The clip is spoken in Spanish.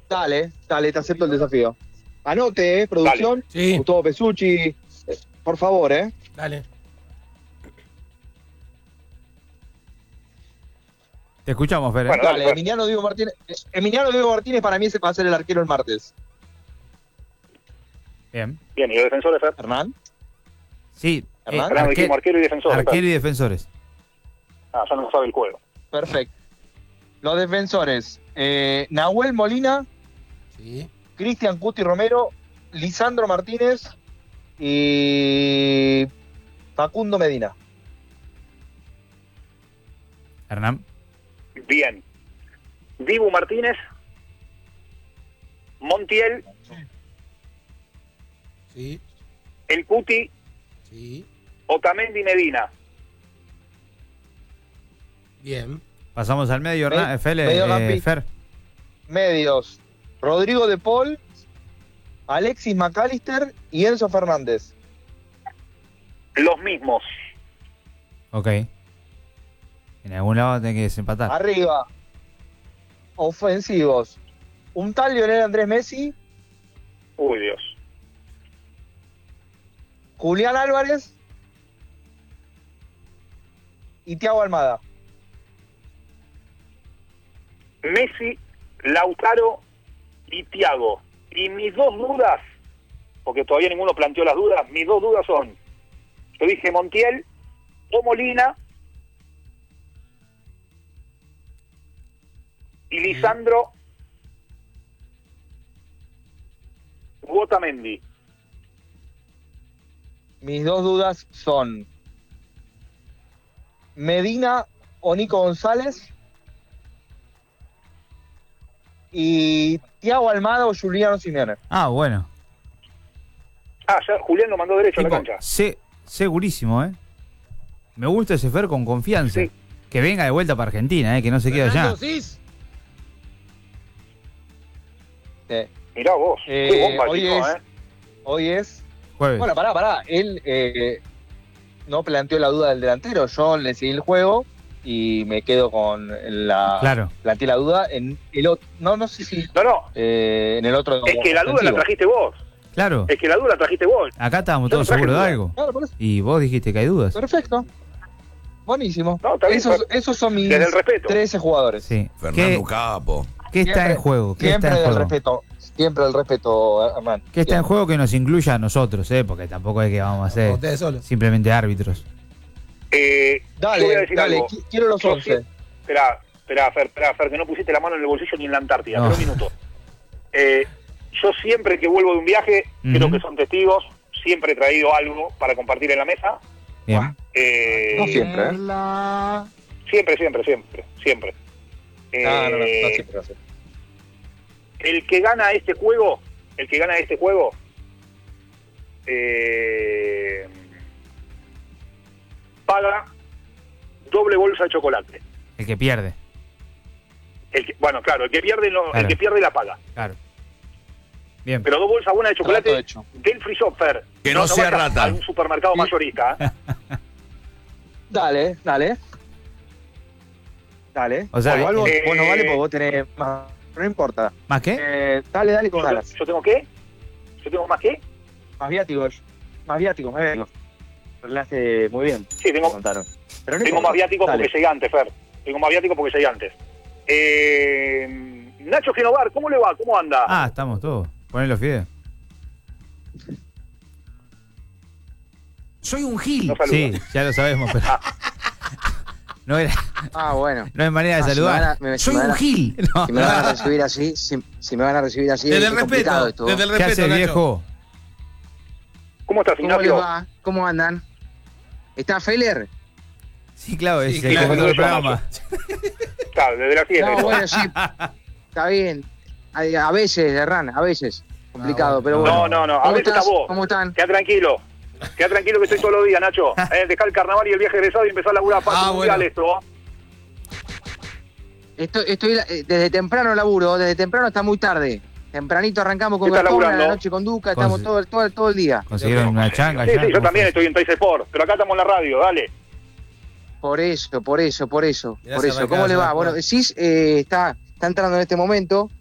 Dale, te acepto el desafío. Anote, producción. Sí. Gustavo Pesucci. Por favor, Dale. Te escuchamos, Fer. Bueno, Dale, Fer. Emiliano Diego Martínez para mí ese va a ser el arquero el martes. Bien. Bien, ¿y los defensores, Fer? Hernán. Sí. Hernán, Ahora dijimos arquero y defensor. Arquero y defensores. Ah, ya no sabe el juego. Perfecto. Los defensores. Nahuel Molina, Sí. Cristian Cuti Romero, Lisandro Martínez y Facundo Medina. Hernán. Bien. Dibu Martínez, Montiel, Sí. El Cuti, Sí. Otamendi Medina. Bien. Pasamos al medio, Hernán. Mediocampi. Fer. Medios. Rodrigo de Paul, Alexis McAllister y Enzo Fernández. Los mismos. Ok. En algún lado tenés que desempatar. Arriba. Ofensivos. Un tal Lionel Andrés Messi, Uy, Dios. Julián Álvarez y Thiago Almada. Messi, Lautaro y Thiago. Y mis dos dudas, porque todavía ninguno planteó las dudas, mis dos dudas son, yo dije Montiel o Molina y Lisandro u Otamendi. Mis dos dudas son Medina o Nico González y Thiago Almada o Juliano Simeone. Ah, bueno. Ah, ya Julián lo mandó derecho a la Tipo, cancha. segurísimo, ¿eh? Me gusta ese Fer con confianza. Sí. Que venga de vuelta para Argentina, que no se quede allá. Fernando Cis. Mirá vos, qué bomba, hoy chico, es- Hoy es... Jueves. Bueno, pará. Él no planteó la duda del delantero. Yo le seguí el juego y me quedo con la... Claro. Planteé la duda en el otro... No sé si... No, en el otro... es que la duda la ofensivo. trajiste vos. Claro. Es que la duda la trajiste vos. Acá estábamos Yo todos no traje seguros de duda. algo. Claro, por eso. Y vos dijiste que hay dudas. Perfecto. Buenísimo. No, está bien, Esos son mis Desde el respeto. 13 jugadores. Sí. Fernando Capo. ¿Qué está Siempre- en juego? ¿Qué Siempre está en del juego? respeto. Siempre el respeto, Hernán. ¿Qué está en juego que nos incluya a nosotros, Porque tampoco es que vamos a ser Ustedes solos. simplemente árbitros. Yo voy a Dale, decir algo. quiero los Yo 11. Esperá, Fer, que no pusiste la mano en el bolsillo ni en la Antártida. No. Pero un minuto. Yo siempre que vuelvo de un viaje, creo Ujú. que son testigos, siempre he traído algo para compartir en la mesa. Bien. No siempre, Siempre. No siempre. No sé. El que gana este juego, paga doble bolsa de chocolate. El que pierde. Bueno, claro, el que pierde no, Claro. el que pierde la paga. Claro. Bien. Pero 2 bolsas buenas de Trato chocolate hecho. del free shop, Fer. Que no sea vayas rata. a un supermercado mayorista. Dale. O sea, Igual vos no vale eh, porque vos tenés más. No importa. ¿Más qué? Dale con ganas. ¿Yo tengo qué? ¿Yo tengo más qué? Más viáticos. Lo hace muy bien. Sí, me tengo contaron. Pero no más importa. viáticos Dale. porque llegué antes, Fer. Tengo más viáticos porque llegué antes. Nacho Genovar, ¿cómo le va? ¿Cómo anda? Ah, estamos todos. Ponen los fideos. Soy un gil. No saluda. Sí, ya lo sabemos, pero. No era, Bueno. no hay manera de saludar. Soy un gil. No. Si me van a recibir así, si me van a recibir así, Desde es el complicado respeto. esto. Desde el ¿Qué respeto, hace, Nacho. viejo? ¿Cómo estás, ¿Cómo les Ignacio? va? ¿Cómo andan? ¿Está Feller? Sí, claro, es Sí, el claro, conductor del yo, programa. Claro, desde las 7. No, bueno, sí. Está bien. A veces, Hernán, a veces. Complicado, pero bueno. No, a ¿Cómo veces estás? está vos. ¿Cómo están? Queda tranquilo que estoy todos los días, Nacho. Dejá el carnaval y el viaje egresado y empezar a laburar para mundial bueno. esto. Estoy desde temprano laburo, desde temprano hasta muy tarde. Tempranito arrancamos con ¿Qué estás Gastón, a la laburando? noche con Duca, estamos todo el día. Consiguieron una changa Sí, ya. yo también estoy en Tays Sport, pero acá estamos en la radio, dale. Por eso. Mirá, se ¿Cómo le va? arranca, Bueno, Cis está entrando en este momento.